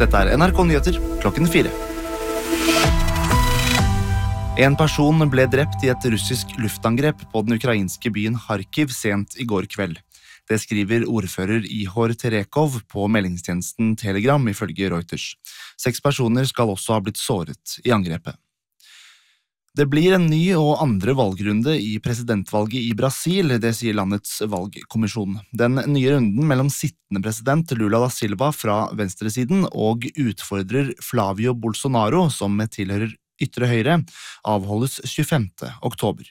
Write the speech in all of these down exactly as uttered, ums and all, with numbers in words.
Dette er N R K Nyheter klokken fire. En person ble drept i et russisk luftangrep på den ukrainske byen Kharkiv sent i går kveld. Det skriver ordfører Ihor Terekov på meldingstjenesten Telegram ifølge Reuters. Seks personer skal også ha blitt såret i angrepet. Det blir en ny og andre valgrunde i presidentvalget i Brasil, det sier landets valgkommisjon. Den nye runden mellom sittende president Lula da Silva fra venstresiden og utfordrer Flavio Bolsonaro, som tilhører ytre høyre, avholdes tjuefemte oktober.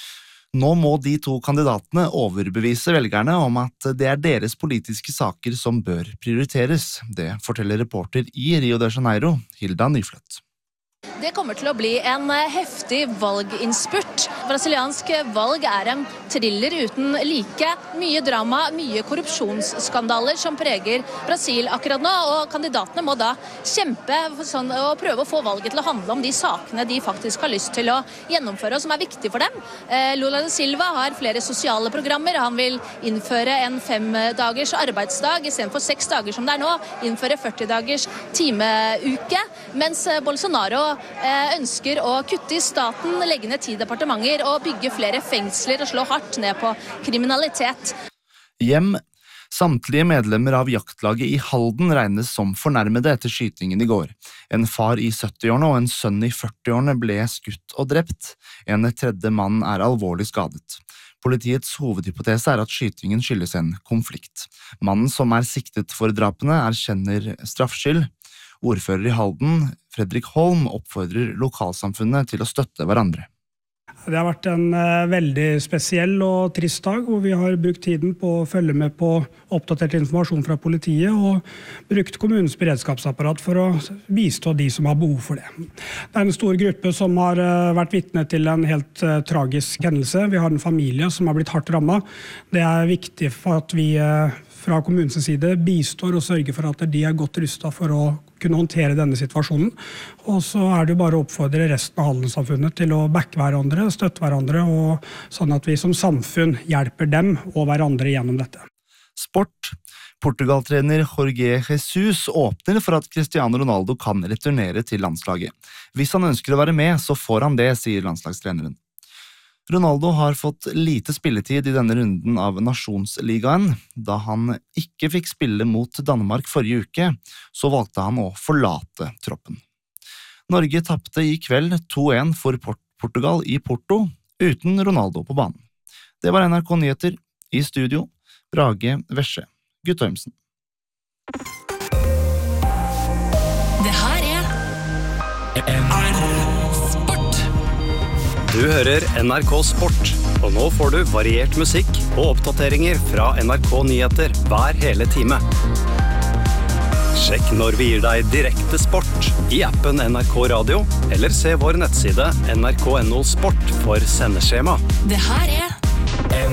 Nå må de to kandidatene overbevise velgerne om at det er deres politiske saker som bør prioriteres. Det forteller reporter i Rio de Janeiro, Hilda Nyfløtt. Det kommer til å bli en heftig valginnspurt. Brasiliansk valg er en thriller uten like. Mye drama, mye korrupsjonsskandaler som preger Brasil akkurat nå, og kandidatene må da kjempe sånn, og prøve å få valget til å handle om de sakene de faktisk har lyst til å gjennomføre, og som er viktige for dem. Eh, Lula da Silva har flere sosiale programmer. Han vil innføre en femdagers arbeidsdag i stedet for seks dager som det er nå, innføre førti dagers timeuke, mens Bolsonaro ønsker å kutte i staten, legge ned ti departementer og bygge flere fengsler og slå hardt ned på kriminalitet. Hjem. Samtlige medlemmer av jaktlaget i Halden regnes som fornærmede etter skytingen i går. En far i syttiårene og en sønn i førtiårene ble skutt og drept. En tredje mann er alvorlig skadet. Politiets hovedhypotese er at skytingen skyldes en konflikt. Mannen som er siktet for drapene erkjenner straffskyld. Ordfører i Halden, Fredrik Holm, oppfordrer lokalsamfunnet til å støtte hverandre. Det har vært en uh, veldig spesiell og trist dag, hvor vi har brukt tiden på å følge med på oppdatert informasjon fra politiet og brukt kommunens beredskapsapparat for å bistå de som har behov for det. Det er en stor gruppe som har uh, vært vitne til en helt uh, tragisk hendelse. Vi har en familie som har blitt hardt rammet. Det er viktig for at vi uh, fra kommunens side bistår og sørger for at de er godt rustet for å kunne håndtere denne situasjonen. Og så er det bare å oppfordre resten av Halden-samfunnet til å backe hverandre, støtte hverandre, og sånn at vi som samfunn hjelper dem og hverandre gjennom dette. Sport. Portugal-trener Jorge Jesus åpner for at Cristiano Ronaldo kan returnere til landslaget. Hvis han ønsker å være med, så får han det, sier landslagstreneren. Ronaldo har fått lite spilletid i denne runden av Nasjonsligaen. Da han ikke fikk spille mot Danmark forrige uke, så valgte han å forlate troppen. Norge tappte i kveld to en for Portugal i Porto, uten Ronaldo på banen. Det var N R K Nyheter. I studio, Brage Vesje, Guttormsen. Det her er N R K Sport. Du hører N R K Sport, og nå får du variert musikk og oppdateringer fra N R K Nyheter hver hele time. Sjekk når vi gir deg direkte sport i appen N R K Radio, eller se vår nettside N R K punktum N O Sport for sendeskjema. Det her er